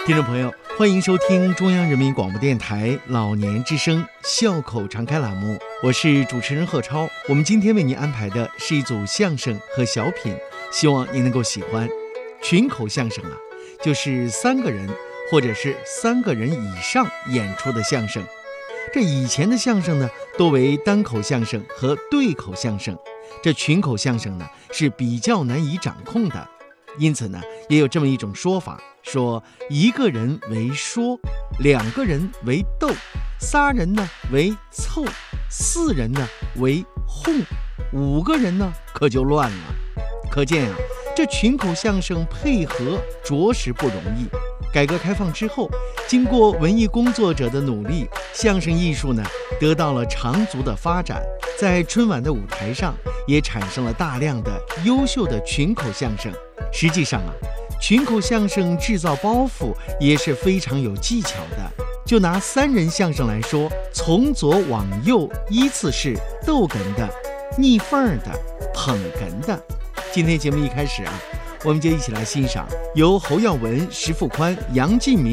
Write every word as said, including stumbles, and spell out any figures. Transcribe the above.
听众朋友，欢迎收听中央人民广播电台老年之声笑口常开栏目，我是主持人贺超。我们今天为您安排的是一组相声和小品，希望您能够喜欢。群口相声啊，就是三个人或者是三个人以上演出的相声。这以前的相声呢，多为单口相声和对口相声，这群口相声呢是比较难以掌控的，因此呢，也有这么一种说法，说一个人为说，两个人为逗，仨人呢为凑，四人呢为哄，五个人呢可就乱了。可见啊，这群口相声配合着实不容易。改革开放之后，经过文艺工作者的努力，相声艺术呢得到了长足的发展，在春晚的舞台上也产生了大量的优秀的群口相声。实际上啊，群口相声制造包袱也是非常有技巧的。就拿三人相声来说，从左往右依次是逗哏的、逆缝的、捧哏的。今天节目一开始啊，我们就一起来欣赏由侯耀文、石富宽、杨进明